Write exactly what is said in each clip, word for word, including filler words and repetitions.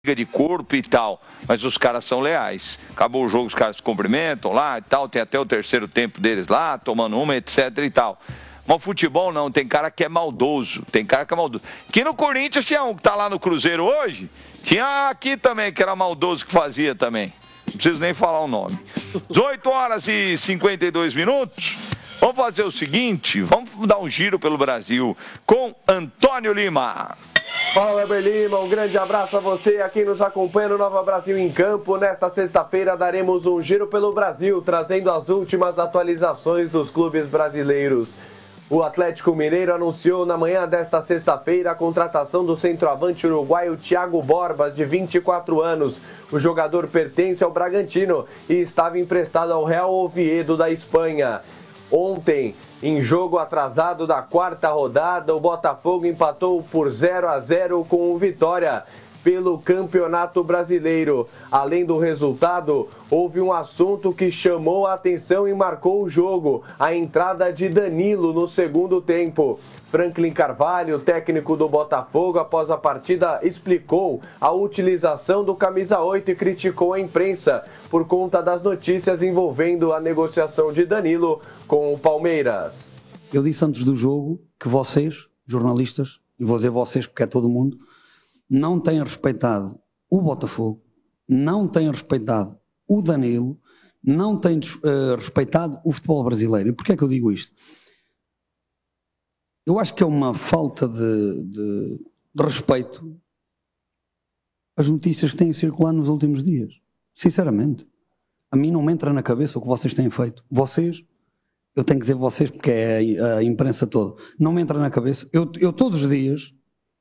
de corpo e tal, mas os caras são leais. Acabou o jogo, os caras se cumprimentam lá e tal, tem até o terceiro tempo deles lá, tomando uma, etc e tal. Mas o futebol não, tem cara que é maldoso, tem cara que é maldoso. Aqui no Corinthians tinha um que tá lá no Cruzeiro hoje, tinha aqui também que era maldoso que fazia também. Não preciso nem falar o nome. dezoito horas e cinquenta e dois minutos. Vamos fazer o seguinte, vamos dar um giro pelo Brasil com Antônio Lima. Fala, Weber Lima, um grande abraço a você a quem nos acompanha no Nova Brasil em Campo. Nesta sexta-feira daremos um giro pelo Brasil, trazendo as últimas atualizações dos clubes brasileiros. O Atlético Mineiro anunciou na manhã desta sexta-feira a contratação do centroavante uruguaio Thiago Borbas, de vinte e quatro anos. O jogador pertence ao Bragantino e estava emprestado ao Real Oviedo da Espanha. Ontem, em jogo atrasado da quarta rodada, o Botafogo empatou por zero a zero com o Vitória pelo Campeonato Brasileiro. Além do resultado, houve um assunto que chamou a atenção e marcou o jogo: a entrada de Danilo no segundo tempo. Franklin Carvalho, técnico do Botafogo, após a partida, explicou a utilização do camisa oito e criticou a imprensa por conta das notícias envolvendo a negociação de Danilo com o Palmeiras. Eu disse antes do jogo que vocês, jornalistas, e vou dizer vocês porque é todo mundo, não têm respeitado o Botafogo, não têm respeitado o Danilo, não têm uh, respeitado o futebol brasileiro. E porquê é que eu digo isto? Eu acho que é uma falta de, de, de respeito as notícias que têm circulado nos últimos dias. Sinceramente. A mim não me entra na cabeça o que vocês têm feito. Vocês, eu tenho que dizer vocês porque é a, a imprensa toda, não me entra na cabeça. Eu, eu todos os dias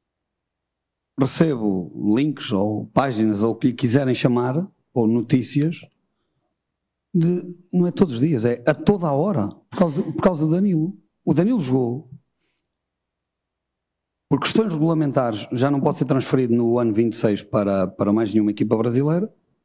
recebo links ou páginas ou o que lhe quiserem chamar, ou notícias, de, não é todos os dias, é a toda a hora, por causa, por causa do Danilo. O Danilo jogou. Por questões regulamentares, já não pode ser transferido no ano vinte e seis para, para mais nenhuma equipa brasileira.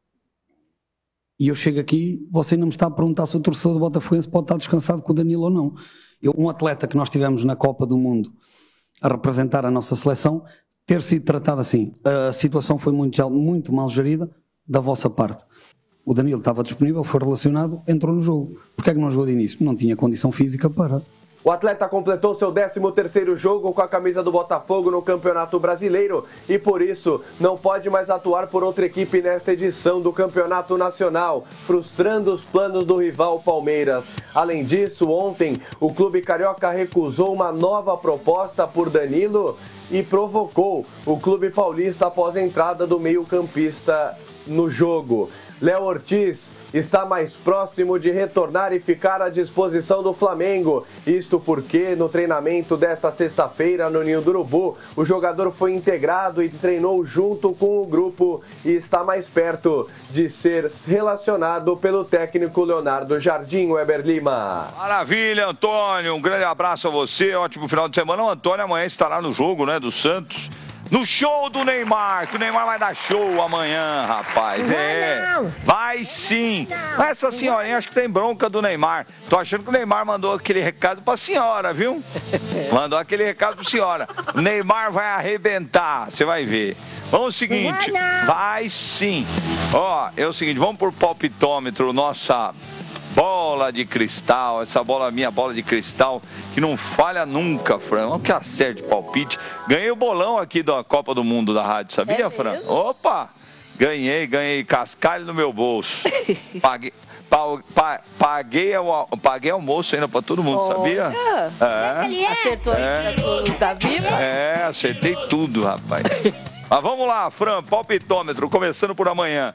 E eu chego aqui, você ainda me está a perguntar se o torcedor do Botafogo pode estar descansado com o Danilo ou não. Eu, um atleta que nós tivemos na Copa do Mundo a representar a nossa seleção, ter sido tratado assim. A situação foi muito, muito mal gerida da vossa parte. O Danilo estava disponível, foi relacionado, entrou no jogo. Porquê é que não jogou de início? Não tinha condição física para... O atleta completou seu décimo terceiro jogo com a camisa do Botafogo no Campeonato Brasileiro e, por isso, não pode mais atuar por outra equipe nesta edição do Campeonato Nacional, frustrando os planos do rival Palmeiras. Além disso, ontem, o clube carioca recusou uma nova proposta por Danilo e provocou o clube paulista após a entrada do meio-campista no jogo. Léo Ortiz está mais próximo de retornar e ficar à disposição do Flamengo. Isto porque no treinamento desta sexta-feira no Ninho do Urubu, o jogador foi integrado e treinou junto com o grupo e está mais perto de ser relacionado pelo técnico Leonardo Jardim. Weber Lima. Maravilha, Antônio. Um grande abraço a você. Ótimo final de semana. O Antônio amanhã estará no jogo, né, do Santos. No show do Neymar, que o Neymar vai dar show amanhã, rapaz. Não é, vai, não. vai sim. Não, Essa senhorinha acho que tem bronca do Neymar. Tô achando que o Neymar mandou aquele recado pra senhora, viu? Mandou aquele recado pra senhora. O Neymar vai arrebentar, você vai ver. Vamos ao seguinte, Não vai, não. vai sim. Ó, é o seguinte, vamos por palpitômetro, nossa... bola de cristal, essa bola minha, bola de cristal, que não falha nunca, Fran. Vamos que acerte palpite. Ganhei o bolão aqui da Copa do Mundo da rádio, sabia, é Fran? mesmo? Opa! Ganhei, ganhei cascalho no meu bolso. Paguei, pa, pa, paguei, paguei almoço ainda pra todo mundo, Olha. sabia? É. Acertou É. aí com o da Viva? É, acertei tudo, rapaz. Mas vamos lá, Fran, palpitômetro, começando por amanhã.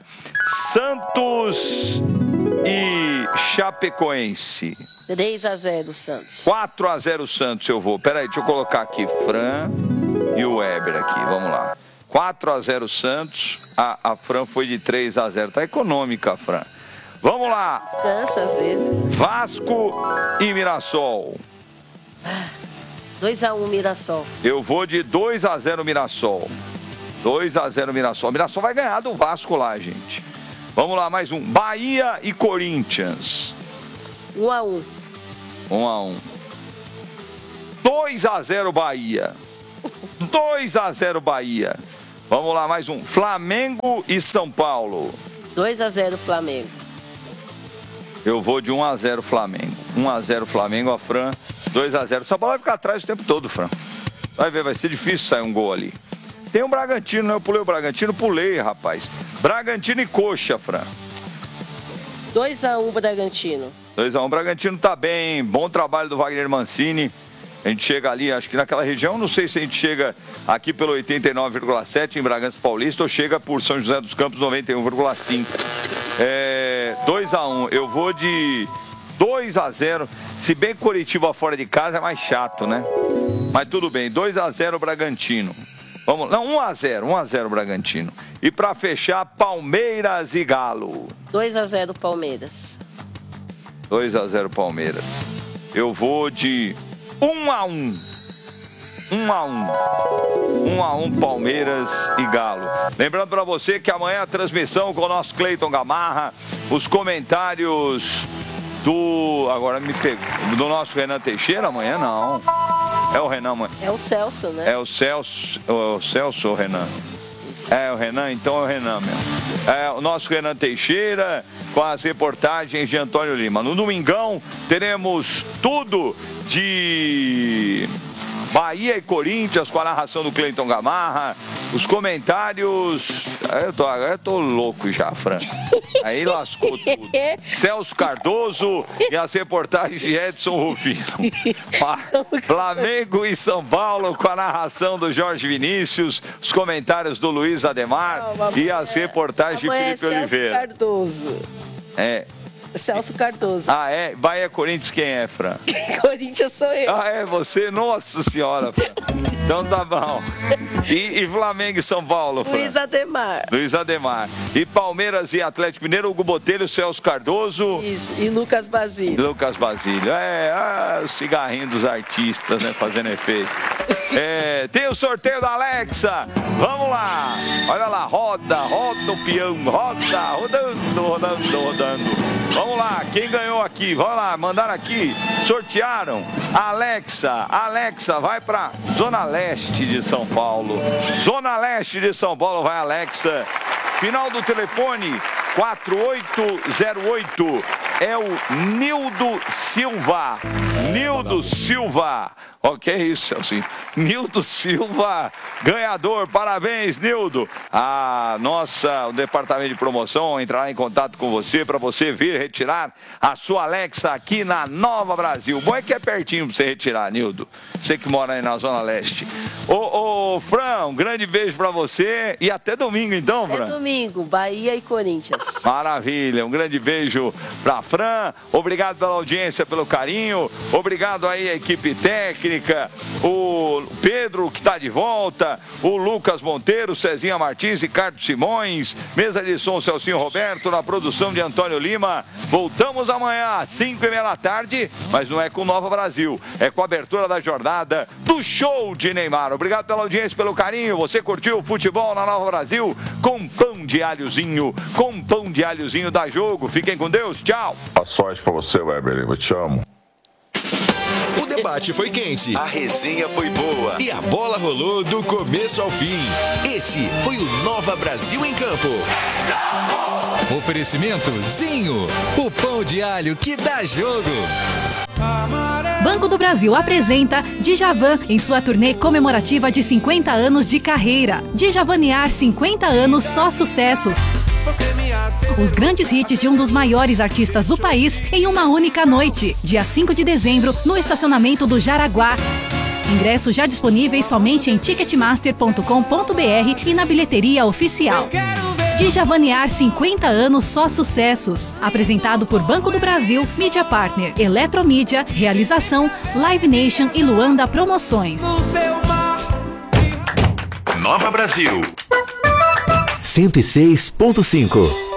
Santos e Chapecoense. três a zero, Santos. quatro a zero Santos eu vou. Peraí, deixa eu colocar aqui Fran e o Weber aqui, vamos lá. quatro a zero Santos, a, a Fran foi de três a zero, tá econômica a Fran. Vamos lá. Descansa às vezes. Vasco e Mirassol. dois a um, Mirassol. Eu vou de dois a zero Mirassol. dois a zero Mirassol. Mirassol vai ganhar do Vasco lá, gente. Vamos lá, mais um. Bahia e Corinthians. um a um. um a um. dois a zero Bahia. dois a zero Bahia. Vamos lá, mais um. Flamengo e São Paulo. dois a zero Flamengo. Eu vou de um a zero Flamengo. um a zero Flamengo, a Fran. dois a zero. São Paulo vai ficar atrás o tempo todo, Fran. Vai ver, vai ser difícil sair um gol ali. Tem um Bragantino, né? Eu pulei o Bragantino, pulei, rapaz. Bragantino e Coxa, Fran. dois a um Bragantino. dois a um. Bragantino tá bem. Bom trabalho do Wagner Mancini. A gente chega ali, acho que naquela região, não sei se a gente chega aqui pelo oitenta e nove vírgula sete em Bragança Paulista ou chega por São José dos Campos noventa e um vírgula cinco. É, dois a um, eu vou de dois a zero, se bem que Coritiba fora de casa é mais chato, né? Mas tudo bem, dois a zero Bragantino. Vamos, não, um a zero, um a zero Bragantino. E para fechar, Palmeiras e Galo. dois a zero Palmeiras. dois a zero Palmeiras. Eu vou de um a um. um a um. um a um Palmeiras e Galo. Lembrando para você que amanhã a transmissão com o nosso Cleiton Gamarra, os comentários do... Agora me pegou. Do nosso Renan Teixeira, amanhã não. É o Renan, amanhã. É o Celso, né? É o Celso, o Celso ou o Renan? É o Renan, então é o Renan mesmo. É o nosso Renan Teixeira com as reportagens de Antônio Lima. No domingão teremos tudo de Bahia e Corinthians com a narração do Cleiton Gamarra, os comentários... Eu tô, eu tô louco já, Fran. Aí lascou tudo. Celso Cardoso e as reportagens de Edson Rufino. Flamengo e São Paulo com a narração do Jorge Vinícius, os comentários do Luiz Ademar Não, e as reportagens de Felipe Celso Oliveira. Cardoso. É. Celso Cardoso. Ah, é? Bahia Corinthians quem é, Fran? Corinthians sou eu. Ah, é você? Nossa Senhora, Fran. Então tá bom. E, e Flamengo e São Paulo, Fran? Luiz Ademar. Luiz Ademar. E Palmeiras e Atlético Mineiro, Hugo Botelho, Celso Cardoso. Isso, e Lucas Basílio. Lucas Basílio. É, ah, o cigarrinho dos artistas, né, fazendo efeito. É, tem o sorteio da Alexa. Vamos lá. Olha lá, roda, roda o peão, roda, rodando, rodando, rodando. Vamos lá, quem ganhou aqui? Vamos lá, mandaram aqui, sortearam. Alexa, Alexa vai para Zona Leste de São Paulo. Zona Leste de São Paulo vai Alexa. Final do telefone quatro oito zero oito. É o Nildo Silva. Nildo Silva. Ok, isso, assim. Nildo Silva, ganhador. Parabéns, Nildo. A nossa, o departamento de promoção entrará em contato com você para você vir retirar a sua Alexa aqui na Nova Brasil. Bom é que é pertinho para você retirar, Nildo. Você que mora aí na Zona Leste. Ô, ô Fran, um grande beijo para você e até domingo, então, Fran. Até domingo, Bahia e Corinthians. Maravilha, um grande beijo para Fran. Obrigado pela audiência, pelo carinho. Obrigado aí à equipe técnica, o Pedro que está de volta, o Lucas Monteiro, Cezinha Martins, Ricardo Simões, mesa de som Celcinho Roberto, na produção de Antônio Lima. Voltamos amanhã às cinco e meia da tarde, mas não é com Nova Brasil, é com a abertura da jornada do show de Neymar. Obrigado pela audiência, pelo carinho. Você curtiu o futebol na Nova Brasil com pão de alhozinho, com pão de alhozinho da Jogo. Fiquem com Deus, tchau. A sorte pra você, Weber, eu te amo. O debate foi quente, a resenha foi boa e a bola rolou do começo ao fim. Esse foi o Nova Brasil em Campo. Oferecimento Zinho, o pão de alho que dá jogo. Banco do Brasil apresenta Djavan em sua turnê comemorativa de cinquenta anos de carreira. Djavanear cinquenta anos, só sucessos. Os grandes hits de um dos maiores artistas do país em uma única noite, dia cinco de dezembro, no estacionamento do Jaraguá. Ingressos já disponíveis somente em ticketmaster ponto com ponto br e na bilheteria oficial. Djavanear cinquenta anos, só sucessos. Apresentado por Banco do Brasil, Mídia Partner, Eletromídia, Realização, Live Nation e Luanda Promoções. Nova Brasil cento e seis ponto cinco.